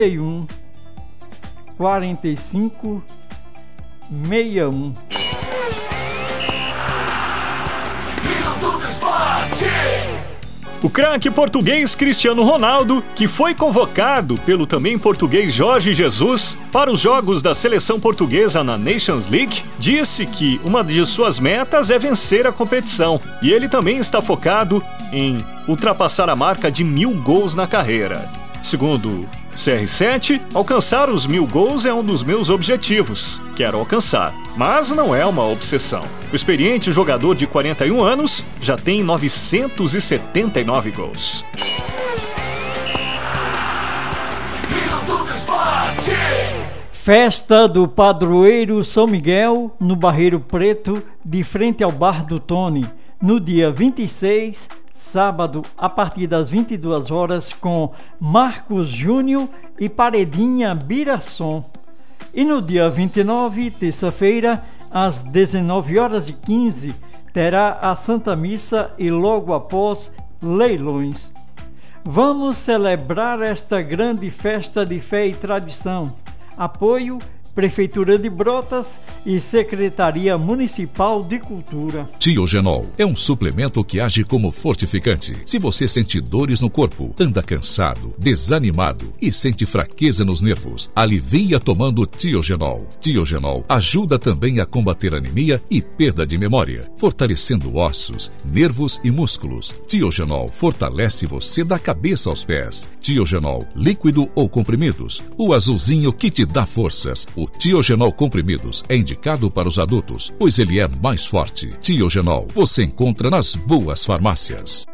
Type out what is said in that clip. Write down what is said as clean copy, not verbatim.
45 61. O craque português Cristiano Ronaldo, que foi convocado pelo também português Jorge Jesus para os jogos da seleção portuguesa na Nations League, disse que uma de suas metas é vencer a competição e ele também está focado em ultrapassar a marca de 1.000 gols na carreira. Segundo CR7, alcançar os 1.000 gols é um dos meus objetivos. Quero alcançar, mas não é uma obsessão. O experiente jogador de 41 anos já tem 979 gols. Festa do Padroeiro São Miguel, no Barreiro Preto, de frente ao Bar do Tony, no dia 26, sábado, a partir das 22 horas, com Marcos Júnior e Paredinha Birasson. E no dia 29, terça-feira, às 19h15, terá a Santa Missa e logo após, leilões. Vamos celebrar esta grande festa de fé e tradição. Apoio Prefeitura de Brotas e Secretaria Municipal de Cultura. Tiogenol é um suplemento que age como fortificante. Se você sente dores no corpo, anda cansado, desanimado e sente fraqueza nos nervos, alivia tomando Tiogenol. Tiogenol ajuda também a combater anemia e perda de memória, fortalecendo ossos, nervos e músculos. Tiogenol fortalece você da cabeça aos pés. Tiogenol, líquido ou comprimidos, o azulzinho que te dá forças. O Tiogenol comprimidos é indicado para os adultos, pois ele é mais forte. Tiogenol você encontra nas boas farmácias.